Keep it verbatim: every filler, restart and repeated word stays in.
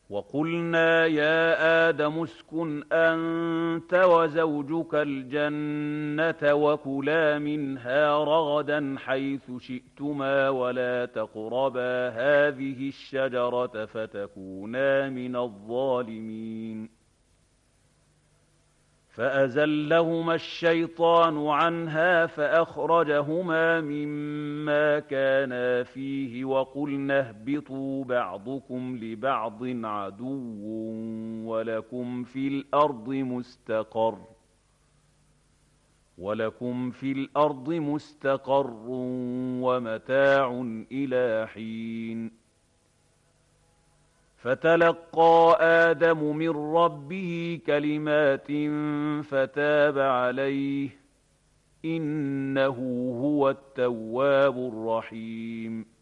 وقلنا يا آدم اسكن أنت وزوجك الجنة وكلا منها رغدا حيث شئتما ولا تقربا هذه الشجرة فتكونا من الظالمين. فأزلهما الشيطان عنها فأخرجهما مما كانا فيه وقلنا اهبطوا بعضكم لبعض عدو ولكم في الأرض مستقر ولكم في الأرض مستقر ومتاع إلى حين. فتلقى آدم من ربه كلمات فتاب عليه إنه هو التواب الرحيم.